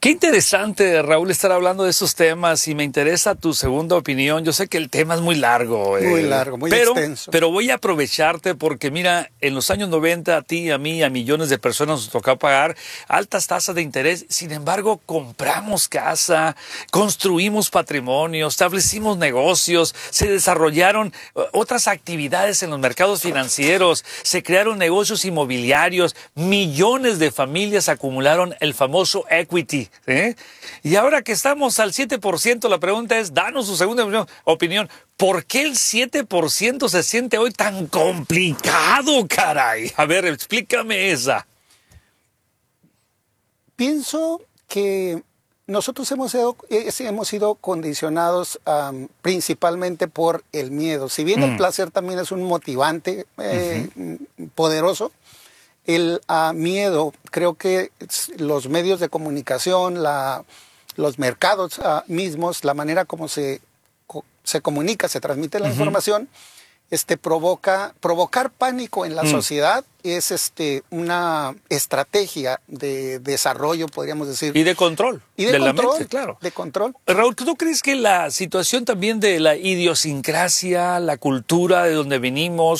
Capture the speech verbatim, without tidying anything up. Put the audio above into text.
Qué interesante, Raúl, estar hablando de esos temas y me interesa tu segunda opinión. Yo sé que el tema es muy largo. Muy eh, largo, muy pero, extenso. Pero voy a aprovecharte porque, mira, en los años noventa a ti, a mí, a millones de personas nos tocó pagar altas tasas de interés. Sin embargo, compramos casa, construimos patrimonio, establecimos negocios, se desarrollaron otras actividades en los mercados financieros, se crearon negocios inmobiliarios, millones de familias acumularon el famoso equity. ¿Eh? Y ahora que estamos al siete por ciento, la pregunta es, danos su segunda opinión. ¿Por qué el siete por ciento se siente hoy tan complicado, caray? A ver, explícame esa. Pienso que nosotros hemos sido, hemos sido condicionados um, principalmente por el miedo. Si bien mm. el placer también es un motivante eh, uh-huh. poderoso, el uh, miedo, creo que los medios de comunicación, la, los mercados uh, mismos, la manera como se, se comunica, se transmite la uh-huh. información, este, provoca, provocar pánico en la mm. sociedad es este, una estrategia de desarrollo, podríamos decir. Y de control. Y de, de control, la mente, claro. De control. Raúl, ¿tú crees que la situación también de la idiosincrasia, la cultura de donde venimos,